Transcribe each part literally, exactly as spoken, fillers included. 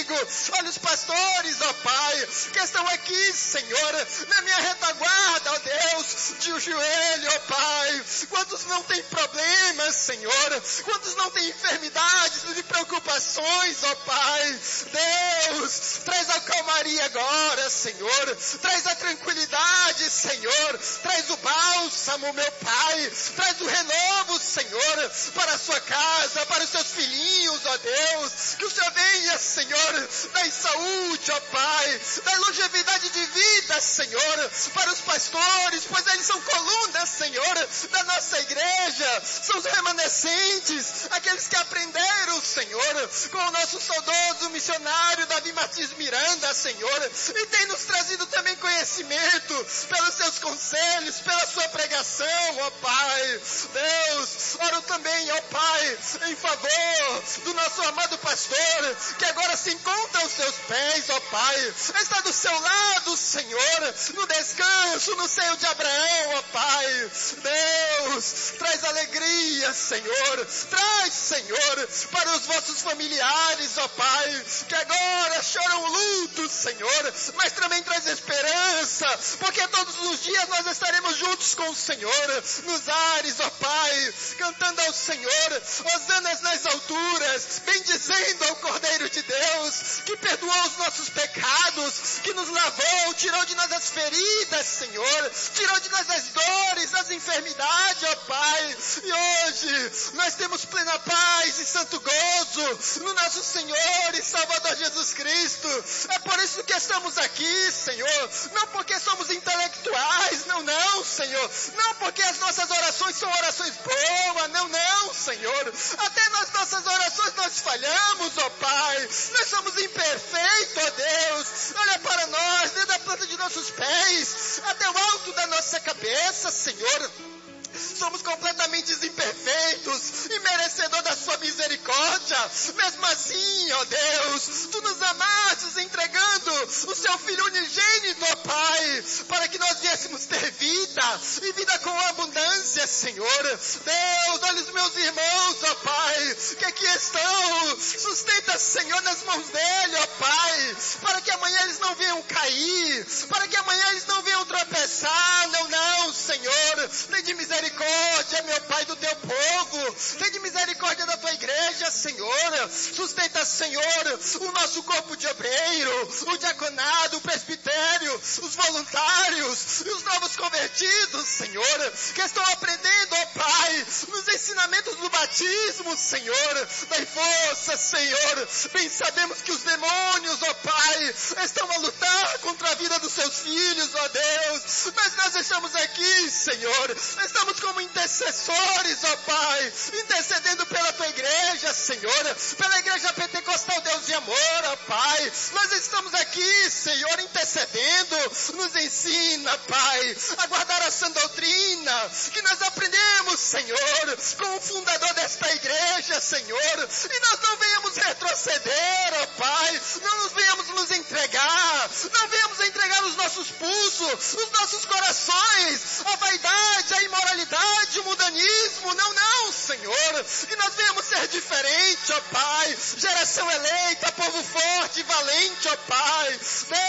comigo. Olha os pastores, ó Pai, que estão aqui, Senhor, na minha retaguarda, ó Deus, de um joelho, ó Pai. Quantos não têm problemas, Senhor? Quantos não têm enfermidades e preocupações, ó Pai? Deus, traz a calmaria agora, Senhor. Traz a tranquilidade, Senhor. Traz o bálsamo, meu Pai. Traz o renovo, Senhor, para a sua casa, para os seus filhinhos, ó Deus. Que o Senhor venha, Senhor, dai saúde, ó Pai. Dai longevidade de vida, Senhor, para os pastores, pois eles são colunas, Senhor, da nossa igreja. São os remanescentes, aqueles que aprenderam, Senhor, com o nosso saudoso missionário Davi Martins Miranda, Senhor, e tem nos trazido também conhecimento pelos seus conselhos, pela sua pregação, ó Pai. Deus, oro também, ó Pai, em favor do nosso amado pastor, que agora se encontra aos seus pés, ó Pai, está do seu lado, Senhor, no descanso, no seio de Abraão, ó Pai. Deus, traz alegria, Senhor, traz, Senhor, para os vossos familiares, ó Pai, que agora choram luto, Senhor, mas também traz esperança, porque todos os dias nós estaremos juntos com o Senhor, nos ares, ó Pai, cantando ao Senhor, hosanas nas alturas, bendizendo ao Cordeiro de Deus, que perdoou os nossos pecados, que nos lavou, tirou de nós as feridas, Senhor, tirou de nós as dores, as enfermidades, ó Pai, e hoje nós temos plena paz e santo gozo no nosso Senhor e Salvador Jesus Cristo. É por isso que estamos aqui, Senhor, não porque somos intelectuais, não, não, Senhor, não porque as nossas orações são orações boas, não, não, Senhor, até nas nossas orações nós falhamos, ó Pai, nós somos imperfeitos, ó Deus, olha para nós, desde a planta de nossos pés até o alto da nossa cabeça, Senhor. Somos completamente imperfeitos e merecedor da sua misericórdia. Mesmo assim, ó Deus, tu nos amastes entregando o seu Filho unigênito, ó Pai, para que nós viéssemos ter vida e vida com abundância, Senhor. Deus, olha os meus irmãos, ó Pai, que aqui estão. Sustenta, Senhor, nas mãos dele, ó Pai, para que amanhã eles não venham cair, para que amanhã eles não venham tropeçar. Não, não, Senhor, tem de misericórdia. Misericórdia, meu Pai, do teu povo. Tem de misericórdia da tua igreja, Senhor. Sustenta, Senhor, o nosso corpo de obreiro, o diaconado, o presbitério, os voluntários e os novos convertidos, Senhor, que estão aprendendo, ó Pai, nos ensinamentos do batismo, Senhor. Dai força, Senhor. Bem sabemos que os demônios, ó Pai, estão a lutar contra a vida dos seus filhos, ó Deus. Mas nós estamos aqui, Senhor. Estamos como intercessores, ó Pai, intercedendo pela tua igreja, Senhor, pela igreja pentecostal Deus de amor, ó Pai. Nós estamos aqui, Senhor, intercedendo. Nos ensina, Pai, a guardar a sã doutrina que nós aprendemos, Senhor, com o fundador desta igreja, Senhor. E nós não venhamos retroceder, ó Pai, não nos venhamos nos entregar, não venhamos entregar os nossos pulsos, os nossos corações, a vaidade, a imoralidade, o mundanismo, não, não, Senhor, que nós venhamos ser diferente, ó Pai, geração eleita, povo forte e valente, ó Pai.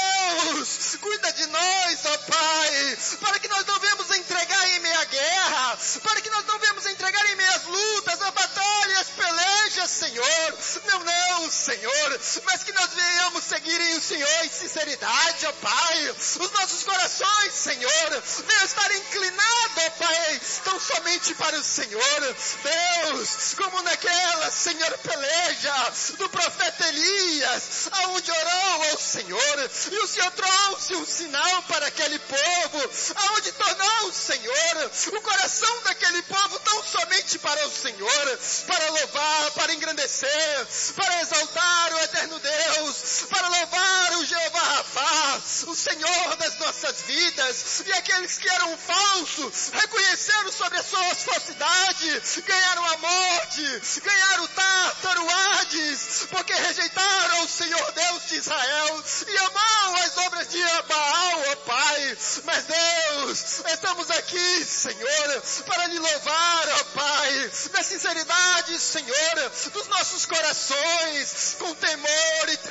Deus, cuida de nós, ó Pai, para que nós não venhamos entregar em meia guerra, para que nós não venhamos entregar em meias lutas, a batalha, as pelejas, Senhor, não, não, Senhor, mas que nós venhamos seguir em o Senhor em sinceridade, ó Pai, os nossos corações, Senhor, venham estar inclinados, ó Pai, tão somente para o Senhor. Deus, como naquela, Senhor, peleja do profeta Elias, aonde orou ao Senhor, e o Senhor trouxe um sinal para aquele povo, aonde tornou, Senhor, o coração daquele povo tão somente para o Senhor, para louvar, para engrandecer, para exaltar o eterno Deus, para louvar o Jeová Rafá, o Senhor das nossas vidas. E aqueles que eram falsos reconheceram sobre as suas falsidades, ganharam a morte, ganharam o Tártaro, Hades, porque rejeitaram o Senhor Deus de Israel e amaram as obras de Baal, ó Pai. Mas Deus, estamos aqui, Senhor, para lhe louvar, ó Pai, da sinceridade, Senhor, dos nossos corações, com temor e